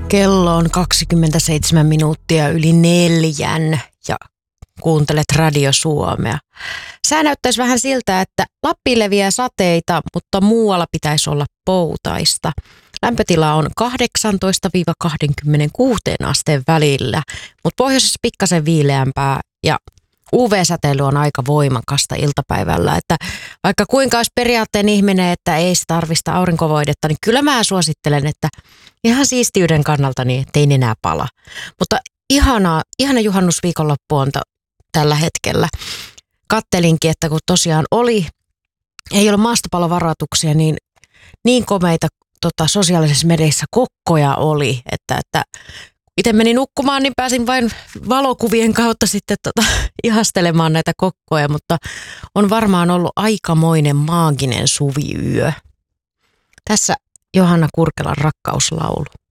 Kello on 27 minuuttia yli 4 ja kuuntelet Radio Suomea. Sää näyttäisi vähän siltä, että Lappiin leviää sateita, mutta muualla pitäisi olla poutaista. Lämpötila on 18-26 asteen välillä, mutta pohjoisessa pikkasen viileämpää ja UV-säteily on aika voimakasta iltapäivällä, että vaikka kuinka olisi periaatteen ihminen, että ei se tarvista aurinkovoidetta, niin kyllä mä suosittelen, että ihan siistiyden kannalta niin ettei enää pala. Mutta ihana juhannusviikonloppu on tällä hetkellä. Kattelinkin, että kun tosiaan ei ole maastopalovaroituksia, niin komeita sosiaalisessa mediassa kokkoja oli, että itse menin nukkumaan, niin pääsin vain valokuvien kautta sitten ihastelemaan näitä kokkoja, mutta on varmaan ollut aikamoinen maaginen suviyö. Tässä Johanna Kurkelan rakkauslaulu.